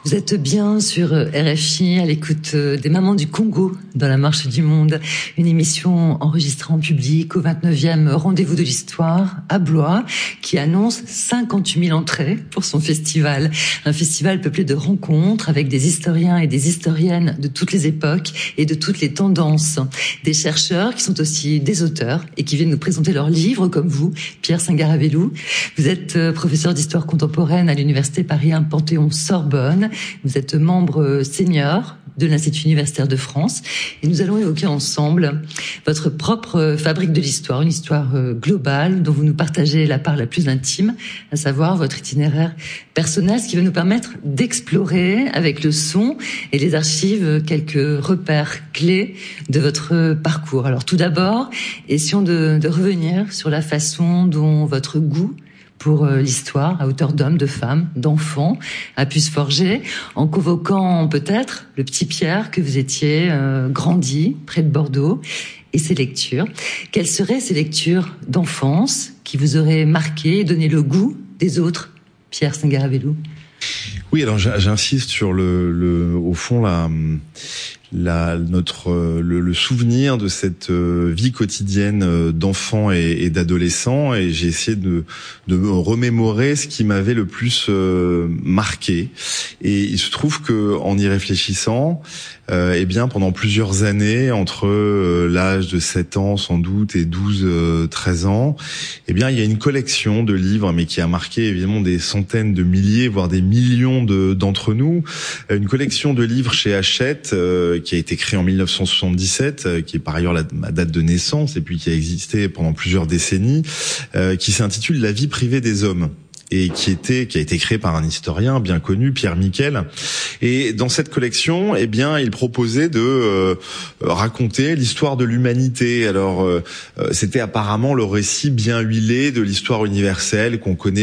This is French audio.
Vous êtes bien sur RFI à l'écoute des Mamans du Congo dans la Marche du Monde, une émission enregistrée en public au 29e Rendez-vous de l'Histoire à Blois qui annonce 58 000 entrées pour son festival. Un festival peuplé de rencontres avec des historiens et des historiennes de toutes les époques et de toutes les tendances. Des chercheurs qui sont aussi des auteurs et qui viennent nous présenter leurs livres comme vous, Pierre Singaravelou. Vous êtes professeur d'histoire contemporaine à l'Université Paris 1 Panthéon-Sorbonne. Vous êtes membre senior de l'Institut universitaire de France et nous allons évoquer ensemble votre propre fabrique de l'histoire, une histoire globale dont vous nous partagez la part la plus intime, à savoir votre itinéraire personnel, ce qui va nous permettre d'explorer avec le son et les archives quelques repères clés de votre parcours. Alors tout d'abord, essayons de revenir sur la façon dont votre goût pour l'histoire, à hauteur d'hommes, de femmes, d'enfants, a pu se forger, en convoquant peut-être le petit Pierre que vous étiez grandi près de Bordeaux, et ses lectures. Quelles seraient ces lectures d'enfance qui vous auraient marqué et donné le goût des autres, Pierre Singaravelou? Oui, alors j'insiste sur au fond, le souvenir de cette vie quotidienne d'enfant et d'adolescent, et j'ai essayé de me remémorer ce qui m'avait le plus marqué. Et il se trouve que en y réfléchissant, pendant plusieurs années, entre l'âge de 7 ans sans doute et 12-13 ans, il y a une collection de livres, mais qui a marqué évidemment des centaines de milliers, voire des millions d'entre nous. Une collection de livres chez Hachette, qui a été créée en 1977, qui est par ailleurs ma date de naissance, et puis qui a existé pendant plusieurs décennies, qui s'intitule La vie privée des hommes, et qui a été créé par un historien bien connu, Pierre Miquel. Et dans cette collection, il proposait de raconter l'histoire de l'humanité. Alors, c'était apparemment le récit bien huilé de l'histoire universelle qu'on connaît